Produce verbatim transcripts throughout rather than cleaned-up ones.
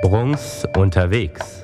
Bruns unterwegs.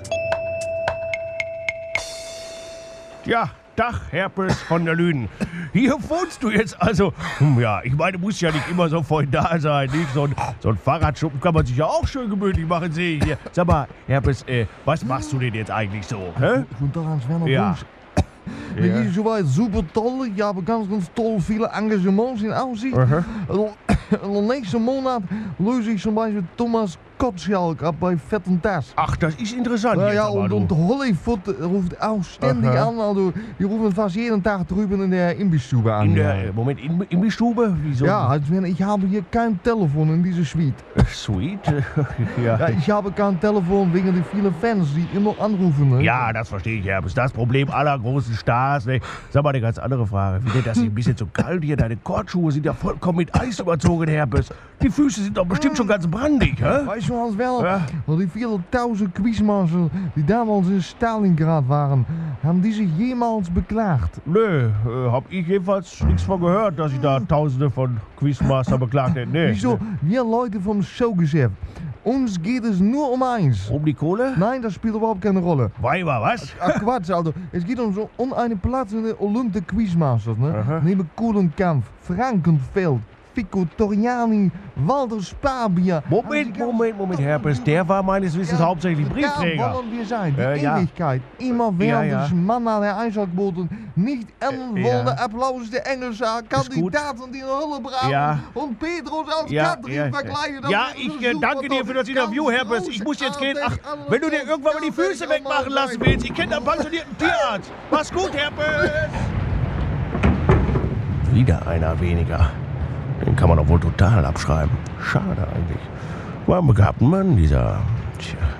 Ja, Dach, Herpes von der Lünen. Hier wohnst du jetzt also. Hm, ja, ich meine, du musst ja nicht immer so voll da sein. Nicht? So, ein, so ein Fahrradschuppen kann man sich ja auch schön gemütlich machen, sehe ich hier. Sag mal, Herpes, äh, was machst du denn jetzt eigentlich so? Hä? Guten Tag, Hans Werner Ja. Bruns. Mir geht es soweit super toll. Ich habe ganz, ganz toll viele Engagements in Aussicht. Aha. Also, nächsten Monat löse ich zum Beispiel Thomas Gottschalk ab bei Fett und Das. Ach, das ist interessant. Ja, jetzt ja, aber, und, du. und Hollywood ruft auch ständig Aha. an. Also, die rufen fast jeden Tag drüben in der Imbissstube an. In der, äh, Moment, in, in die Stube? Wieso? Ja, Hans Werner, ich habe hier kein Telefon in dieser Suite. Äh, Sweet. ja. Ja, ich habe kein Telefon wegen der vielen Fans, die immer anrufen. Ne? Ja, das verstehe ich, Herpes. Das Problem aller großen Stars. Ne? Sag mal eine ganz andere Frage. Wie denn das hier ein bisschen zu kalt hier? Deine Kortschuhe sind ja vollkommen mit Eis überzogen, Herpes. Die Füße sind doch bestimmt schon ganz brandig, hä? Weißt du, Hans Werner, Ja. want die vielen tausend Quizmaster die damals in Stalingrad waren, haben die sich jemals beklaagt? Nö, äh, hab ich jedenfalls nichts von gehört, dass ich da Tausende von Quizmaster beklagt hätte. Nee. Wieso? Wir Leute vom Showgeschäft, uns geht es nur um eins. Um die Kohle? Nein, das spielt überhaupt keine Rolle. Weiber, was? Ach Quatsch, also. Es geht um, so, um eine Platz in der Olympische Quizmasters. Ne? Aha. Neben Kohlenkampf, Frankenfeld, Fico Toriani, Walter Spabier. Moment, Moment, Moment, Herpes. Der war meines Wissens hauptsächlich Briefträger. Da wollen wir sein. Die Äh, ja. Ewigkeit. Immer Ja, während ja. des Mann an der Einschlagboten. Nicht enden Äh, wollen ja. Applaus der engelischen gut. Kandidaten, die in Hölle braven. Ja. Und Petrus als Ja, Katrin ja, vergleichen. Das ja, ist ich so äh, super danke dir für das toll. Interview, Ganz Herpes. Ich muss jetzt gehen. Ach, großartig, wenn du dir irgendwann mal die Füße großartig, wegmachen lassen willst, ich kenne einen pensionierten Tierarzt. Mach's gut, Herpes. Wieder einer weniger. Den kann man doch wohl total abschreiben. Schade eigentlich. War ein begabter Mann, dieser. Tja.